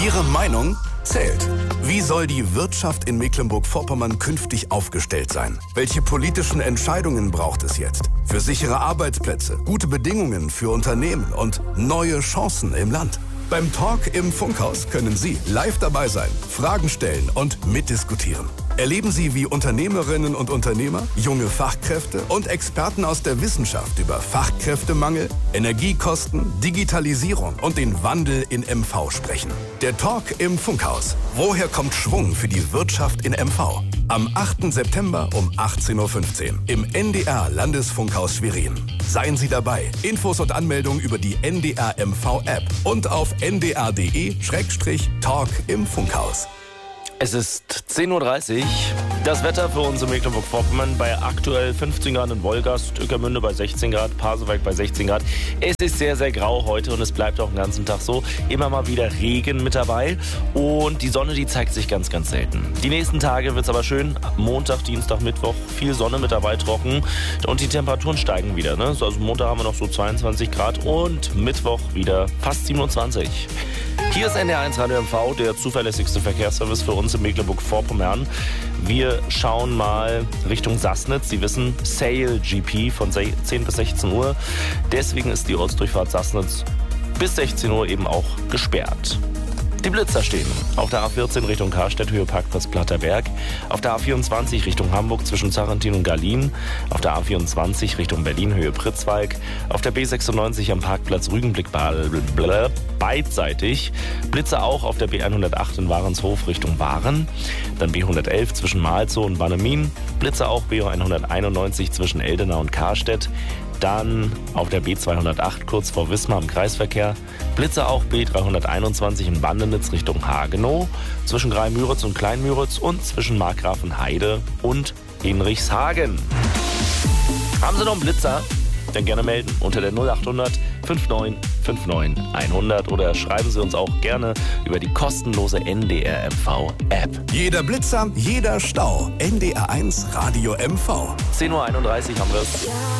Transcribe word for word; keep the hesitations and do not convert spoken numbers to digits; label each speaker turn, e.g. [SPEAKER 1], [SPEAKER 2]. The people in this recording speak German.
[SPEAKER 1] Ihre Meinung zählt. Wie soll die Wirtschaft in Mecklenburg-Vorpommern künftig aufgestellt sein? Welche politischen Entscheidungen braucht es jetzt? Für sichere Arbeitsplätze, gute Bedingungen für Unternehmen und neue Chancen im Land. Beim Talk im Funkhaus können Sie live dabei sein, Fragen stellen und mitdiskutieren. Erleben Sie, wie Unternehmerinnen und Unternehmer, junge Fachkräfte und Experten aus der Wissenschaft über Fachkräftemangel, Energiekosten, Digitalisierung und den Wandel in M V sprechen. Der Talk im Funkhaus. Woher kommt Schwung für die Wirtschaft in M V? Am achten September um achtzehn Uhr fünfzehn im N D R Landesfunkhaus Schwerin. Seien Sie dabei. Infos und Anmeldungen über die N D R M V App und auf n d r punkt d e Schrägstrich Talk im Funkhaus.
[SPEAKER 2] Es ist zehn Uhr dreißig. Das Wetter für uns in Mecklenburg-Vorpommern bei aktuell fünfzehn Grad in Wolgast, Ueckermünde bei sechzehn Grad, Pasewalk bei sechzehn Grad. Es ist sehr, sehr grau heute und es bleibt auch den ganzen Tag so. Immer mal wieder Regen mit dabei und die Sonne, die zeigt sich ganz, ganz selten. Die nächsten Tage wird es aber schön. Montag, Dienstag, Mittwoch, viel Sonne mit dabei, trocken und die Temperaturen steigen wieder. Ne? Also Montag haben wir noch so zweiundzwanzig Grad und Mittwoch wieder fast siebenundzwanzig. Hier ist N D R eins Radio M V, der zuverlässigste Verkehrsservice für uns in Mecklenburg-Vorpommern. Wir schauen mal Richtung Sassnitz. Sie wissen, Sale G P von zehn bis sechzehn Uhr. Deswegen ist die Ortsdurchfahrt Sassnitz bis sechzehn Uhr eben auch gesperrt. Die Blitzer stehen auf der A vierzehn Richtung Karstedt, Höhe Parkplatz Platterberg, auf der A vierundzwanzig Richtung Hamburg zwischen Zarentin und Garlin, auf der A vierundzwanzig Richtung Berlin, Höhe Pritzwalk, auf der B sechsundneunzig am Parkplatz Rügenblick beidseitig, Blitzer auch auf der B hundertacht in Warenshof Richtung Waren, dann B hundertelf zwischen Malzow und Bannemin, Blitzer auch B hunderteinundneunzig zwischen Eldena und Karstedt, dann auf der B zweihundertacht kurz vor Wismar im Kreisverkehr, Blitzer auch B dreihunderteinundzwanzig in Bandenitz Richtung Hagenow, zwischen Greimüritz und Kleinmüritz und zwischen Markgrafenheide und Hinrichshagen. Haben Sie noch einen Blitzer? Dann gerne melden unter der null achthundert neunundfünfzig neunundfünfzig hundert oder schreiben Sie uns auch gerne über die kostenlose N D R M V App.
[SPEAKER 1] Jeder Blitzer, jeder Stau. N D R eins Radio M V.
[SPEAKER 2] zehn Uhr einunddreißig haben wir es.